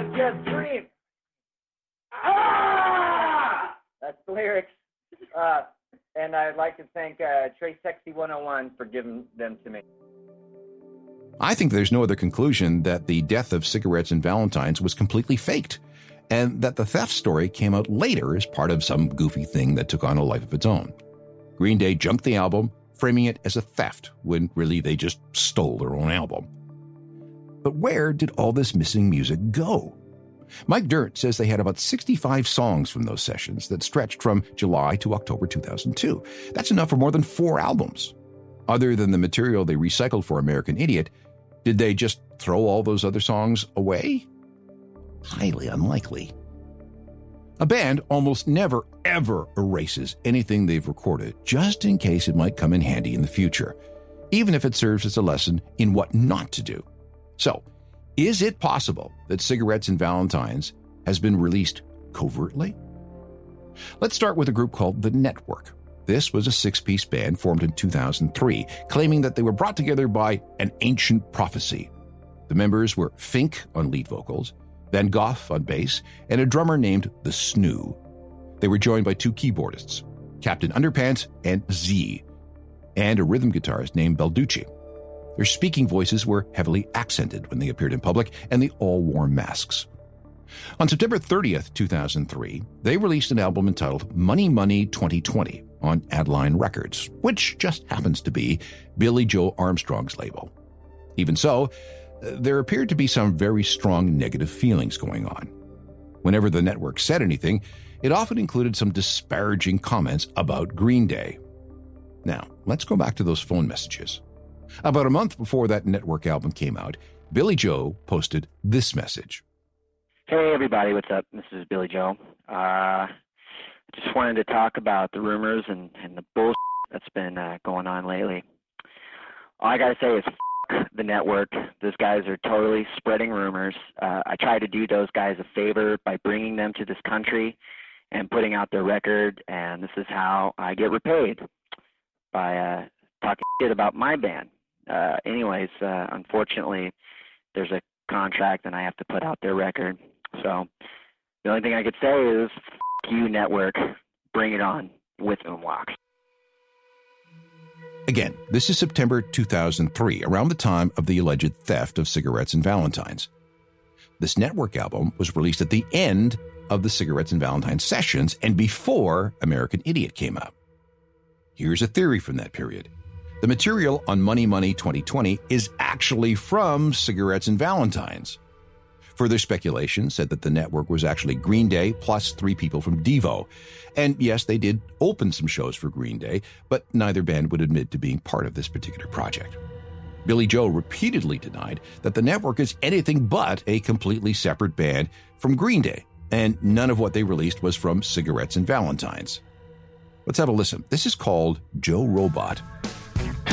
just dream. Ah! That's the lyrics. And I'd like to thank Trace Sexy 101 for giving them to me. I think there's no other conclusion that the death of Cigarettes and Valentines was completely faked, and that the theft story came out later as part of some goofy thing that took on a life of its own. Green Day junked the album, framing it as a theft, when really they just stole their own album. But where did all this missing music go? Mike Dirnt says they had about 65 songs from those sessions that stretched from July to October 2002. That's enough for more than 4 albums. Other than the material they recycled for American Idiot, did they just throw all those other songs away? Highly unlikely. A band almost never, ever erases anything they've recorded, just in case it might come in handy in the future, even if it serves as a lesson in what not to do. So, is it possible that Cigarettes and Valentines has been released covertly? Let's start with a group called The Network. This was a 6-piece band formed in 2003, claiming that they were brought together by an ancient prophecy. The members were Fink on lead vocals, Van Gogh on bass, and a drummer named The Snoo. They were joined by 2 keyboardists, Captain Underpants and Z, and a rhythm guitarist named Balducci. Their speaking voices were heavily accented when they appeared in public, and they all wore masks. On September 30th, 2003, they released an album entitled Money Money 2020 on Adeline Records, which just happens to be Billy Joe Armstrong's label. Even so, there appeared to be some very strong negative feelings going on. Whenever the network said anything, it often included some disparaging comments about Green Day. Now, let's go back to those phone messages. About a month before that network album came out, Billy Joe posted this message. Hey everybody, what's up? This is Billy Joe. Just wanted to talk about the rumors and the bullshit that's been going on lately. All I gotta say is f*** the network. Those guys are totally spreading rumors. I tried to do those guys a favor by bringing them to this country and putting out their record, and this is how I get repaid, by talking shit about my band. Anyways, unfortunately, there's a contract and I have to put out their record. So the only thing I could say is, f*** you, network. Bring it on with Umwalk. Again, this is September 2003, around the time of the alleged theft of Cigarettes and Valentines. This network album was released at the end of the Cigarettes and Valentines sessions and before American Idiot came out. Here's a theory from that period. The material on Money Money 2020 is actually from Cigarettes and Valentines. Further speculation said that the network was actually Green Day plus 3 people from Devo. And yes, they did open some shows for Green Day, but neither band would admit to being part of this particular project. Billy Joe repeatedly denied that the network is anything but a completely separate band from Green Day, and none of what they released was from Cigarettes and Valentines. Let's have a listen. This is called Joe Robot